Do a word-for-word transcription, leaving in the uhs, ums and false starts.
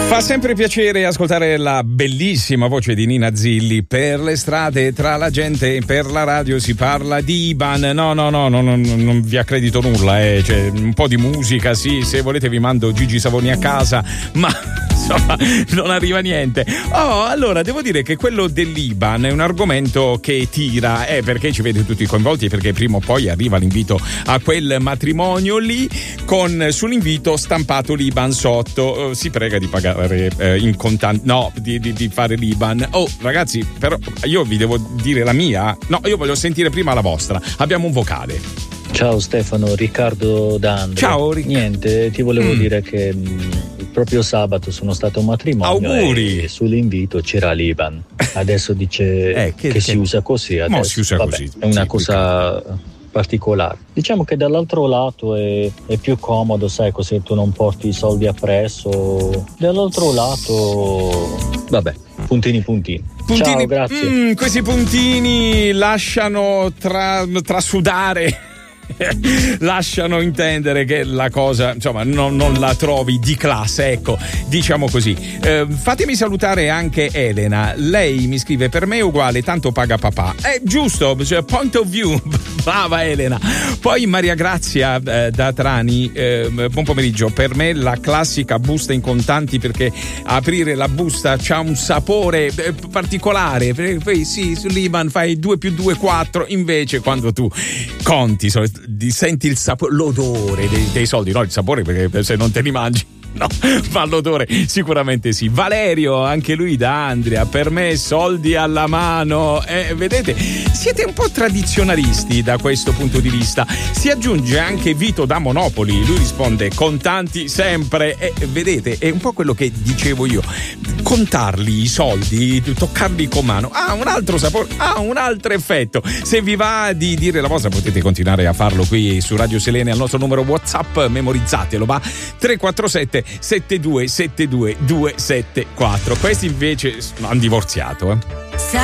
Fa sempre piacere ascoltare la bellissima voce di Nina Zilli. Per le strade, tra la gente, per la radio si parla di I B A N. No, no, no, no, no non vi accredito nulla, eh. Cioè, un po' di musica, sì, se volete vi mando Gigi Savoni a casa, ma insomma non arriva niente. Oh, allora devo dire che quello dell'I B A N è un argomento che tira, eh, perché ci vede tutti coinvolti, perché prima o poi arriva l'invito a quel matrimonio lì con sull'invito stampato l'I B A N sotto. Si prega di pagare Eh, in contanti, no, di, di, di fare l'I B A N. Oh ragazzi, però io vi devo dire la mia. No, io voglio sentire prima la vostra. Abbiamo un vocale. Ciao Stefano, Riccardo da Andrea. Ciao Ric- Niente, ti volevo mm. dire che mh, proprio sabato sono stato a un matrimonio. Auguri. E sull'invito c'era l'I B A N. Adesso dice eh, che, che, che si usa così adesso. Mo si usa Vabbè, così. È una sì, cosa particolare. Diciamo che dall'altro lato è, è più comodo, sai, così tu non porti i soldi appresso. Dall'altro lato, vabbè, puntini puntini. Puntini, ciao, grazie. Mm, questi puntini lasciano tra, trasudare. Lasciano intendere che la cosa, insomma, non, non la trovi di classe, ecco, diciamo così. Eh, fatemi salutare anche Elena. Lei mi scrive: per me è uguale, tanto paga papà. È giusto, cioè, point of view. Brava Elena. Poi Maria Grazia eh, da Trani, eh, buon pomeriggio. Per me la classica busta in contanti, perché aprire la busta c'ha un sapore eh, particolare. Poi sì, sull'I B A N fai due più due quattro, invece quando tu conti so, senti il sapore, l'odore dei, dei soldi, no il sapore perché se non te li mangi, no, ma l'odore sicuramente sì. Valerio, anche lui da Andria, per me soldi alla mano. Eh, vedete, siete un po' tradizionalisti da questo punto di vista. Si aggiunge anche Vito da Monopoli, lui risponde contanti sempre. E eh, vedete, è un po' quello che dicevo io, contarli i soldi, toccarli con mano ha un altro sapore, ha un altro effetto. Se vi va di dire la vostra potete continuare a farlo qui su Radio Selene al nostro numero WhatsApp, memorizzatelo, va tre quattro sette sette due sette due due sette quattro. Questi invece hanno divorziato, eh.